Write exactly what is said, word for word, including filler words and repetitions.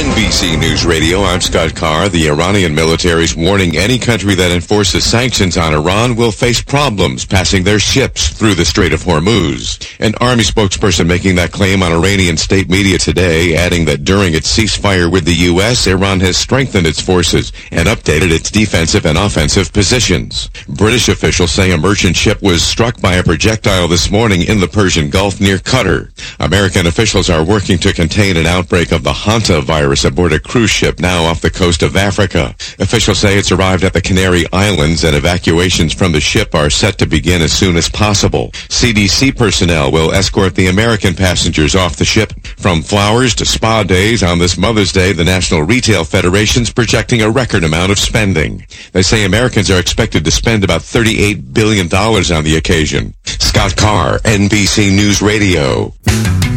N B C News Radio, I'm Scott Carr. The Iranian military is warning any country that enforces sanctions on Iran will face problems passing their ships through the Strait of Hormuz. An army spokesperson making that claim on Iranian state media today, adding that during its ceasefire with the U S, Iran has strengthened its forces and updated its defensive and offensive positions. British officials say a merchant ship was struck by a projectile this morning in the Persian Gulf near Qatar. American officials are working to contain an outbreak of the Hanta virus aboard a cruise ship now off the coast of Africa. Officials say it's arrived at the Canary Islands and evacuations from the ship are set to begin as soon as possible. C D C personnel will escort the American passengers off the ship. From flowers to spa days on this Mother's Day, the National Retail Federation's projecting a record amount of spending. They say Americans are expected to spend about thirty-eight billion dollars on the occasion. Scott Carr, N B C News Radio.